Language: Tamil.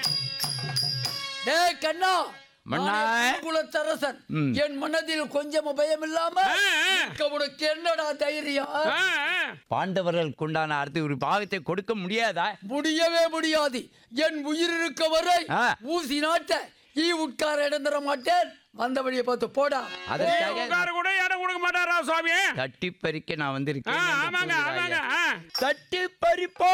டேய் கண்ணா, மன்னா. குலத்தரசன், என் மனதில் கொஞ்சம் பயம் இல்லாம உனக்கு என்னடா தைரியம்? பாண்டவர்களுக்குண்டான அடுத்த ஒரு பாகத்தை கொடுக்க முடியாதா? முடியவே முடியாது. என் உயிர் இருக்க வரை ஊசி நாட்ட ஈ உட்கார இடம் தர மாட்டேன். வந்த வழியை பார்த்து போடா. அதற்காக கூட இடம் கொடுக்க மாட்டாரா சுவாமி? தட்டி பறிக்க நான் வந்திருக்கேன். ஆமாங்க ஆமாங்க. தட்டி பறிப்போ.